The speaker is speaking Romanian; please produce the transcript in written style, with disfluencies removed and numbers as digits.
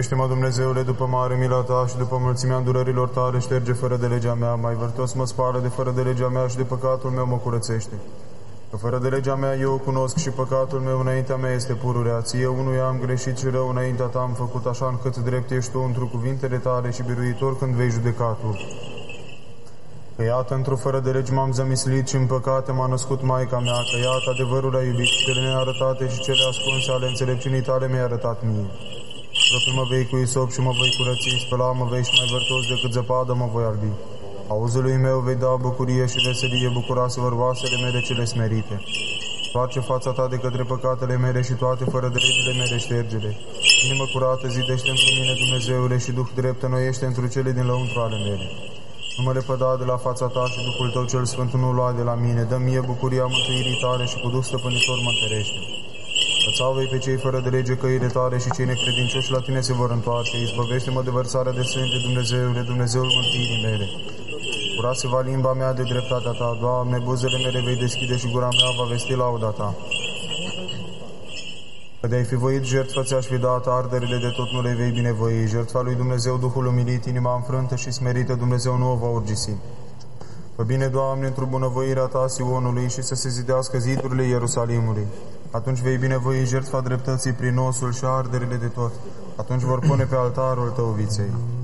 Miluiește-mă, Dumnezeule, după mare mila ta și după mulțimea îndurărilor tale, șterge fără de legea mea, mai vârtos mă spală de fără de legea mea și de păcatul meu mă curățește. Că fără de legea mea eu o cunosc și păcatul meu înaintea mea este pururea. Ție unuia am greșit și rău înaintea ta am făcut, așa încât drept ești tu într-o cuvintele tale și biruitor când vei judeca tu. Că iată, într-o fără de legi m-am zămislit și în păcate m-a născut Maica mea, că iată adevărul a iubit, cele nearătate și cele ascunse ale înțelepciunii tale mi-ai arătat mie. Proprii mă vei cu isop și mă voi curăți, spăla mă vei și mai vărtos decât zăpadă mă voi albi. Auzului meu vei da bucurie și veselie, bucurați-vă oasele mele cele smerite. Face fața ta de către păcatele mele și toate fără de legile mele ștergele. Inimă curată zidește într mine, Dumnezeule, și Duh drept înnoiește întru cele din lăuntru ale mele. Nu mă lepăda de la fața ta și Duhul tău cel Sfânt nu lua de la mine. Dă mie bucuria mântuirii tale și cu Duh stăpânitor mă întărește. Înțavă-i pe cei fără de lege căile tale și cei necredincioși la tine se vor întoarce. Izbăvește-mă de vărsarea de sânge, Dumnezeule, Dumnezeul mântuirii mele. Curase-va limba mea de dreptatea ta, Doamne, buzele mele vei deschide și gura mea va vesti lauda ta. Că de-ai fi voit jertfă ți-aș fi dat, arderile de tot nu le vei binevoi. Jertfa lui Dumnezeu, Duhul umilit, inima înfrântă și smerită, Dumnezeu nu o va urgisi. Fă bine, Doamne, într-o bunăvoirea ta Sionului și să se zidească zidurile Ierusalimului. Atunci vei binevoi jertfa dreptății prin osul și arderile de tot. Atunci vor pune pe altarul tău viței.